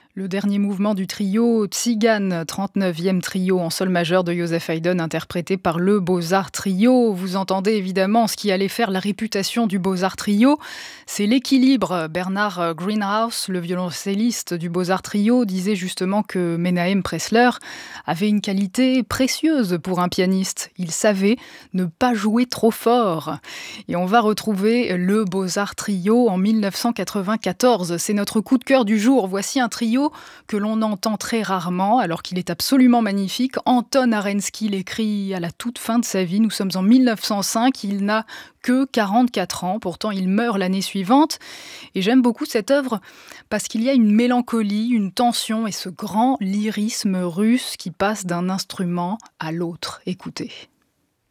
Le dernier mouvement du trio Tzigane, 39e trio en sol majeur de Joseph Haydn, interprété par le Beaux-Arts Trio. Vous entendez évidemment ce qui allait faire la réputation du Beaux-Arts Trio. C'est l'équilibre. Bernard Greenhouse, le violoncelliste du Beaux-Arts Trio, disait justement que Menahem Pressler avait une qualité précieuse pour un pianiste. Il savait ne pas jouer trop fort. Et on va retrouver le Beaux-Arts Trio en 1994. C'est notre coup de cœur du jour. Voici un trio que l'on entend très rarement, alors qu'il est absolument magnifique. Anton Arensky l'écrit à la toute fin de sa vie. Nous sommes en 1905. Il n'a que 44 ans. Pourtant, il meurt l'année suivante. Et j'aime beaucoup cette œuvre parce qu'il y a une mélancolie, une tension et ce grand lyrisme russe qui passe d'un instrument à l'autre. Écoutez.